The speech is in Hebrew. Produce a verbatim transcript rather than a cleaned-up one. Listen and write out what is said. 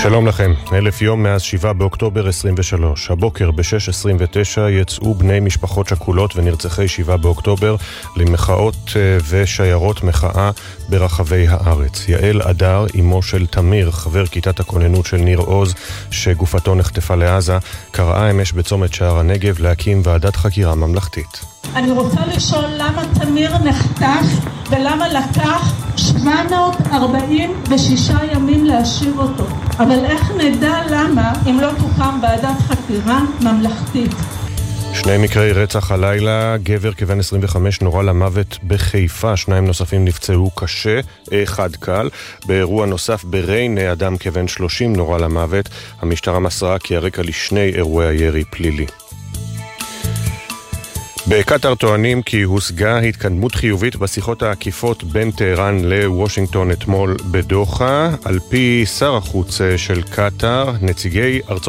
שלום לכם, אלף יום מאז שבעה באוקטובר עשרים ושלוש. הבוקר ב-שש עשרים ותשע יצאו בני משפחות שכולות ונרצחי שבעה באוקטובר למחאות ושיירות מחאה ברחבי הארץ. יעל אדר, אמו של תמיר, חבר כיתת הכוננות של ניר עוז, שגופתו נחטפה לעזה, קראה אמש בצומת שער הנגב להקים ועדת חקירה ממלכתית. אני רוצה לשאול למה תמיר נחטף ולמה לקח שבע מאות ארבעים ושישה ימים להשיב אותו. אבל איך נדע למה אם לא תוקם ועדת חקירה ממלכתית? שני מקרי רצח הלילה, גבר כבן עשרים וחמש נורה למוות בחיפה, שניים נוספים נפצעו קשה, אחד קל. באירוע נוסף בריינה, אדם כבן שלושים נורה למוות. המשטרה מסרה כי הרקע לשני אירועי הירי פלילי. בקטר טוענים כי הושגה התקדמות חיובית בשיחות העקיפות בין טהרן לוושינגטון אתמול בדוחה. על פי שר החוץ של קטר, נציגי ארצות